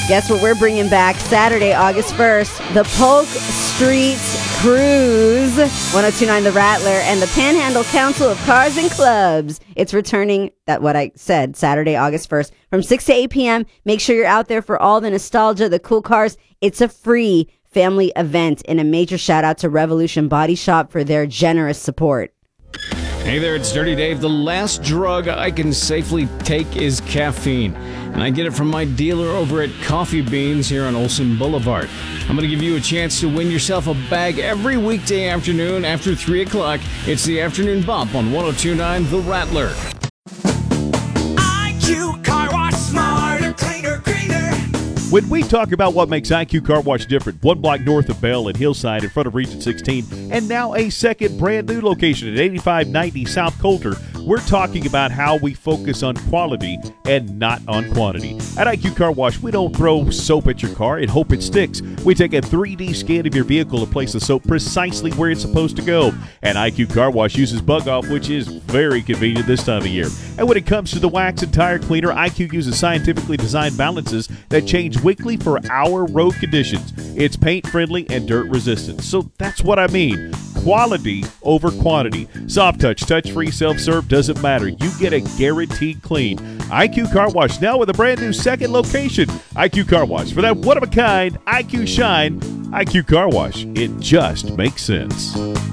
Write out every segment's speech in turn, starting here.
Guess what we're bringing back Saturday, August 1st? The Polk Streets Cruise. 102.9 The Rattler and the Panhandle Council of Cars and Clubs. It's returning, that what I said, Saturday, August 1st from 6 to 8 p.m. Make sure you're out there for all the nostalgia, the cool cars. It's a free family event, and a major shout out to Revolution Body Shop for their generous support. Hey there, it's Dirty Dave. The last drug I can safely take is caffeine, and I get it from my dealer over at Coffee Beans here on Olsen Boulevard. I'm going to give you a chance to win yourself a bag every weekday afternoon after 3 o'clock. It's the Afternoon Bump on 102.9 The Rattler. IQ Car Wash, smarter, cleaner, greener. When we talk about what makes IQ Car Wash different, 1 block north of Bell and Hillside in front of Region 16, and now a second brand new location at 8590 South Coulter, we're talking about how we focus on quality and not on quantity. At IQ Car Wash, we don't throw soap at your car and hope it sticks. We take a 3D scan of your vehicle and place the soap precisely where it's supposed to go. And IQ Car Wash uses Bug Off, which is very convenient this time of year. And when it comes to the wax and tire cleaner, IQ uses scientifically designed balances that change weekly for our road conditions. It's paint friendly and dirt resistant. So that's what I mean. Quality over quantity. Soft touch, touch-free, self-serve, doesn't matter. You get a guaranteed clean. IQ Car Wash now with a brand new second location. IQ Car Wash. For that one-of-a-kind IQ shine, IQ Car Wash. It just makes sense.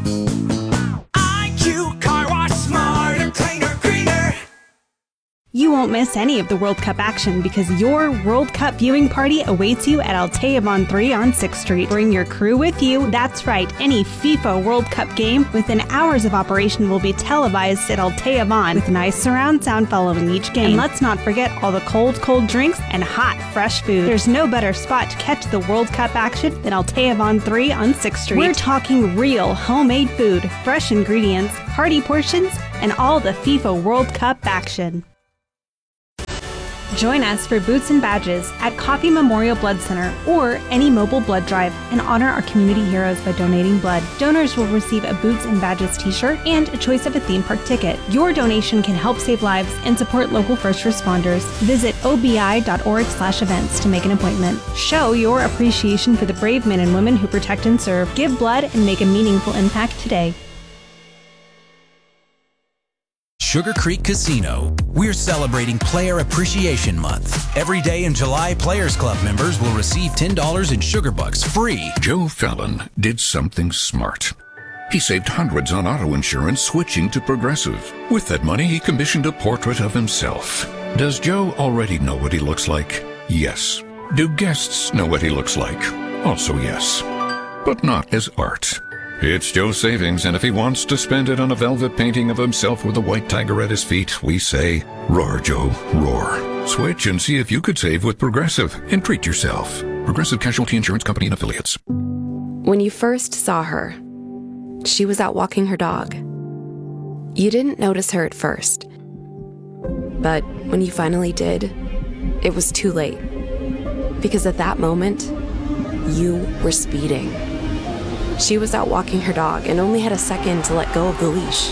IQ Car Wash, smarter, cleaner, greener. You won't miss any of the World Cup action because your World Cup viewing party awaits you at Altea Von 3 on 6th Street. Bring your crew with you. That's right, any FIFA World Cup game within hours of operation will be televised at Altea Von with nice surround sound following each game. And let's not forget all the cold drinks and hot, fresh food. There's no better spot to catch the World Cup action than Altea Von 3 on 6th Street. We're talking real homemade food, fresh ingredients, hearty portions, and all the FIFA World Cup action. Join us for Boots and Badges at Coffee Memorial Blood Center or any mobile blood drive and honor our community heroes by donating blood. Donors will receive a Boots and Badges t-shirt and a choice of a theme park ticket. Your donation can help save lives and support local first responders. Visit obi.org/events to make an appointment. Show your appreciation for the brave men and women who protect and serve. Give blood and make a meaningful impact today. Sugar Creek Casino. We're celebrating Player Appreciation Month. Every day in July, Players Club members will receive $10 in Sugar Bucks free. Joe Fallon did something smart. He saved hundreds on auto insurance switching to Progressive. With that money, he commissioned a portrait of himself. Does Joe already know what he looks like? Yes. Do guests know what he looks like? Also yes. But not as art. It's Joe's savings, and if he wants to spend it on a velvet painting of himself with a white tiger at his feet, we say, roar, Joe, roar. Switch and see if you could save with Progressive and treat yourself. Progressive Casualty Insurance Company and Affiliates. When you first saw her, she was out walking her dog. You didn't notice her at first. But when you finally did, it was too late. Because at that moment, you were speeding. She was out walking her dog and only had a second to let go of the leash.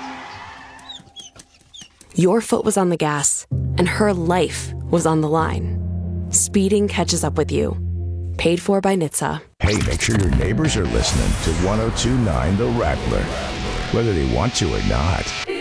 Your foot was on the gas, and her life was on the line. Speeding catches up with you. Paid for by NHTSA. Hey, make sure your neighbors are listening to 102.9 The Rattler, whether they want to or not.